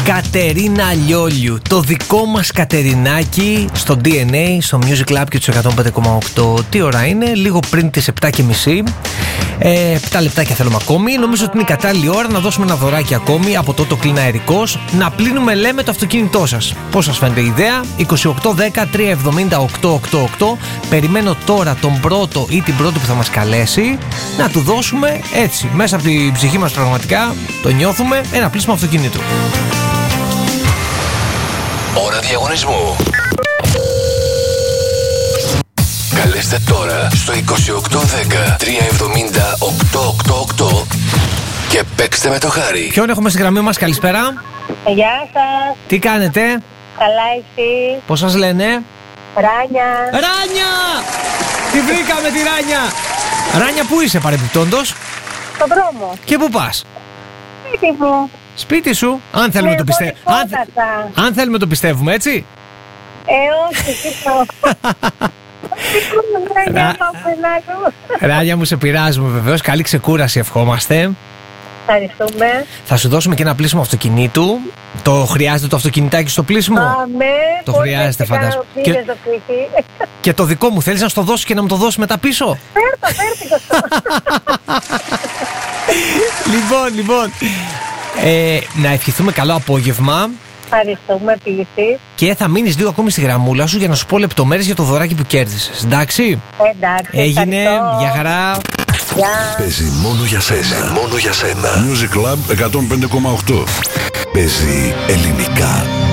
Κατερίνα Λιόλιου. Το δικό μας Κατερινάκι στο DNA, στο Music Lab και του 105,8. Τι ώρα είναι? Λίγο πριν τις 7:30. 7 λεπτάκια θέλουμε ακόμη. Νομίζω ότι είναι η κατάλληλη ώρα να δώσουμε ένα δωράκι ακόμη από το κλίνα αερικός. Να πλύνουμε, λέμε, το αυτοκίνητό σας. Πώς σας φαίνεται η ιδέα? 2810-370-888. Περιμένω τώρα τον πρώτο ή την πρώτη που θα μας καλέσει να του δώσουμε έτσι, μέσα από την ψυχή μας πραγματικά, το νιώθουμε, ένα πλήσιμο αυτοκίνητου. Ώρα διαγωνισμού. Καλέστε τώρα στο 2810-370-888 και παίξτε με το Χάρη. Ποιον έχουμε στη γραμμή μας? Καλησπέρα. Γεια σας. Τι κάνετε? Καλά εσύ? Πώς σας λένε? Ράνια. Ράνια! Τη βρήκαμε τη Ράνια! Ράνια, πού είσαι παρεμπιπτόντως? Στον δρόμο. Και πού πας? Σπίτι μου. Σπίτι σου? Αν θέλουμε, αν θέλουμε το πιστεύουμε, έτσι? Όχι, τίποτα. Ράνια μου, σε πειράζουμε βεβαίως. Καλή ξεκούραση ευχόμαστε. Ευχαριστούμε. Θα σου δώσουμε και ένα πλήσιμο αυτοκινήτου. Το χρειάζεται το αυτοκινητάκι στο πλήσιμο? Το χρειάζεται, φαντάζομαι. Και το δικό μου θέλεις να σου το δώσω και να μου το δώσεις μετά πίσω? Φέρτε Λοιπόν, να ευχηθούμε καλό απόγευμα. Ευχαριστούμε επίσης. Και θα μείνεις λίγο ακόμη στη γραμμούλα σου για να σου πω λεπτομέρειες για το δωράκι που κέρδισες. Εντάξει? Εντάξει. Έγινε, ευχαριστώ. για χαρά. Παίζει μόνο για σένα. Μόνο για σένα. Music Club 105,8. Παίζει ελληνικά.